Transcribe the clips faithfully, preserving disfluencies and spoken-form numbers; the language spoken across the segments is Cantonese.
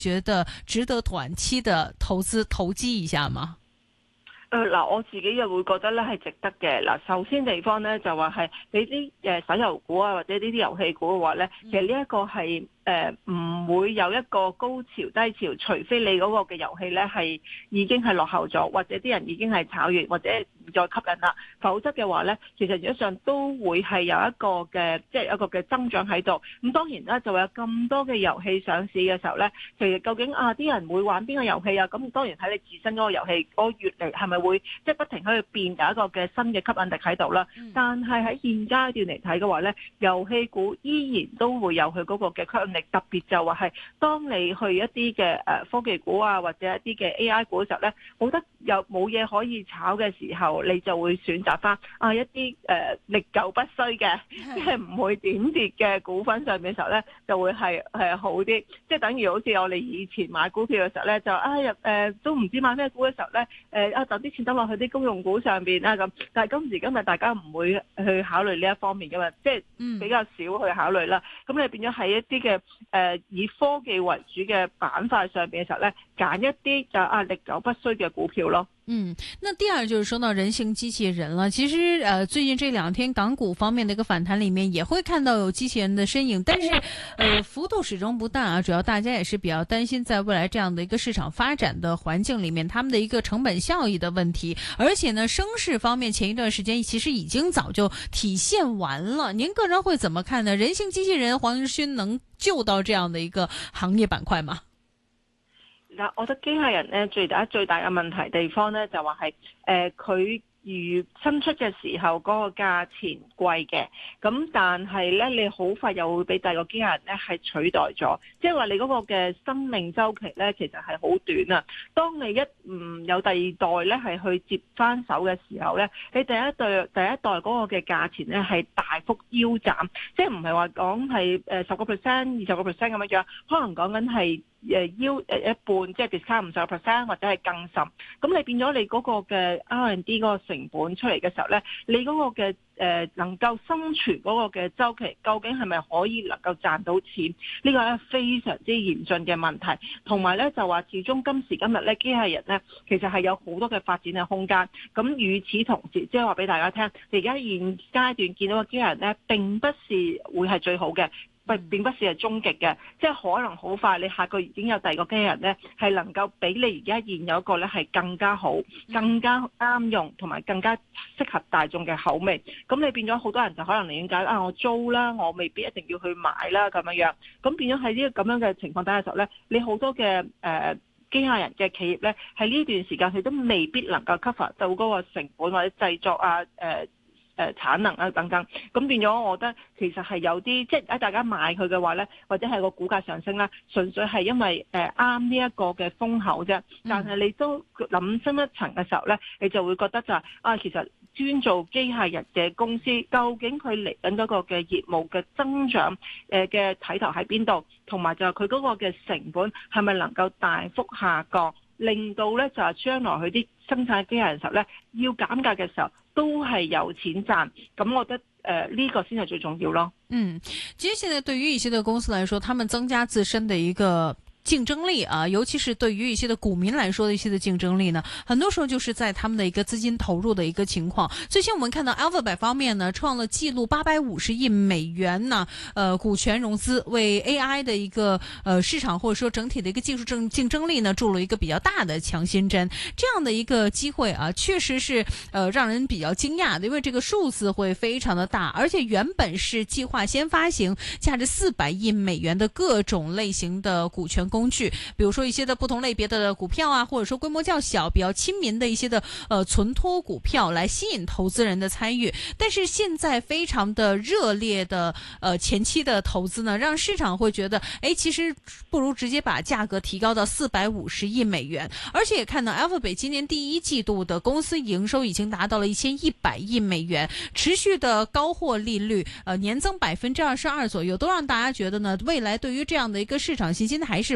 覺得值得短期的投資投機一下嗎？ 誒嗱、呃，我自己又會覺得咧係值得嘅。嗱，首先地方咧就話係你啲誒手遊股啊，或者呢啲遊戲股嘅話咧，其實呢一個係誒唔會有一個高潮低潮，除非你嗰個嘅遊戲咧係已經係落後咗，或者啲人已經係炒完，或者唔再吸引啦。否則嘅話咧，其實實際上都會係有一個嘅即係一個嘅增長喺度。咁當然啦，就有咁多嘅遊戲上市嘅時候咧，其實究竟啊啲人會玩邊個遊戲啊？咁當然睇你自身嗰個遊戲嗰個月嚟係咪會即係不停喺度變，有一個嘅新嘅吸引力喺度啦。嗯、但係喺現階段嚟睇嘅話咧，遊戲股依然都會有佢嗰個嘅吸引力，特別就話係當你去一啲嘅誒科技股啊，或者一啲嘅 A I 股嘅時候咧，冇得又冇嘢可以炒嘅時候，你就會選擇翻啊一啲誒、呃、歷久不衰嘅，即係唔會點跌嘅股份上面嘅時候咧，就會係係好啲。即係等於好似我哋以前買股票嘅時候咧，就啊入誒、呃、都唔知買咩股嘅時候咧，誒啊就啲錢抌落去啲公用股上邊啦咁。但係今時今日大家唔會去考慮呢一方面嘅嘛，即係比較少去考慮啦。咁、嗯、你變咗喺一啲嘅誒以科技為主嘅板塊上邊嘅時候咧，揀一啲就啊歷久不衰嘅股票咯。 嗯，那第二就是說到人形機器人了。其實，呃，最近這兩天港股方面的一個反彈裏面，也會看到有機器人的身影，但是，呃，幅度始終不大啊。主要大家也是比較擔心，在未來這樣的一個市場發展的環境裏面，他們的一個成本效益的問題。而且呢，升勢方面，前一段時間其實已經早就體現完了。您個人會怎麼看呢？人形機器人黃仁勳能救到這樣的一個行業板塊嗎？ 嗱，我覺得機械人咧最大最大嘅問題地方咧就話係誒佢如新出嘅時候嗰個價錢貴嘅，咁但係咧你好快又會俾第二個機械人咧係取代咗，即係話你嗰個嘅生命週期咧其實係好短啊。當你一唔有第二代咧係去接翻手嘅時候咧，你第一代第一代嗰個嘅價錢咧係大幅腰斬，即係唔係話講係誒十個 percent、二十個 percent 咁樣樣，可能講緊係誒腰誒一半，即係 discount 五十個 percent 或者係更甚。咁你變咗你嗰個嘅 R and D 嗰個成本出嚟嘅時候咧，你嗰個嘅誒、呃、能夠生存嗰個嘅週期，究竟係咪可以能夠賺到錢？呢個係非常之嚴峻嘅問題。同埋咧就話，始終今時今日咧，機械人咧其實係有好多嘅發展嘅空間。咁與此同時，即係話俾大家聽，你而家現階段見到嘅機械人咧，並不是會係最好嘅。並不是係終極嘅，即係可能好快，你下個月已經有第二個機器人呢，係能夠比你而家現有一個呢係更加好、更加啱用，同埋更加適合大眾嘅口味。咁你變咗好多人就可能寧願揀啊，我租啦，我未必一定要去買啦咁樣樣。咁變咗喺呢個咁樣嘅情況底下嘅時候呢，你好多嘅誒、呃、機械人嘅企業呢，喺呢段時間佢都未必能夠 cover 到嗰個成本或者製作啊誒。呃誒產能啊等等，咁變咗，我覺得其實係有啲，即係喺大家買佢嘅話咧，或者係個股價上升啦，純粹係因為誒啱呢一個嘅風口啫。但係你都諗深一層嘅時候咧，你就會覺得就係、是、啊，其實專做機械人嘅公司，究竟佢嚟緊嗰個嘅業務嘅增長誒嘅睇頭喺邊度，同埋就係佢嗰個嘅成本係咪能夠大幅下降？令到咧就係將來佢啲生產機械人時候咧要減價嘅時候都係有錢賺，咁我覺得誒呢、呃這個先係最重要咯。 嗯，其實現在對於一些的公司來說，他們增加自身的一個競爭力啊，尤其是對於一些的股民來說的一些的競爭力呢，很多時候就是在他們的一個資金投入的一個情況。最近我們看到 Alphabet 方面呢，創了紀錄八百五十億美元呢，呃，股權融資，為 A I 的一個呃市場或者說整體的一個技術競競爭力呢，注了一個比較大的強心針。這樣的一個機會啊，確實是呃讓人比較驚訝的，因為這個數字會非常的大，而且原本是計劃先發行價值四百億美元的各種類型的股權工具，比如說一些的不同類別的股票啊，或者說規模較小、比較親民的一些的呃存託股票，來吸引投資人的參與。但是現在非常的熱烈的呃前期的投資呢，讓市場會覺得，誒，其實不如直接把價格提高到四百五十億美元。而且也看到 Alphabet 今年第一季度的公司營收已經達到了一千一百億美元，持續的高獲利率，呃年增百分之二十二左右，都讓大家覺得呢，未來對於這樣的一個市場信心還是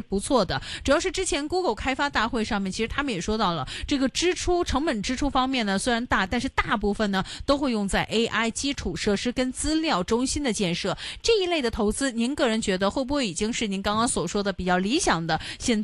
不錯的。主要是之前 Google 開發大會上面，其實他們也說到了，這個支出成本支出方面呢，雖然大，但是大部分呢都會用在 A I 基礎設施跟資料中心的建設這一類的投資。您個人覺得會不會已經是您剛剛所說的比較理想的現